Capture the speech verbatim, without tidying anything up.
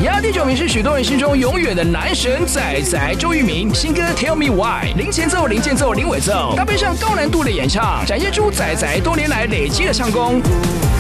压第九名是许多人心中永远的男神仔仔周渝民，新歌 Tell Me Why， 零前奏、零间奏、零尾奏，搭配上高难度的演唱，展现出仔仔多年来累积的唱功。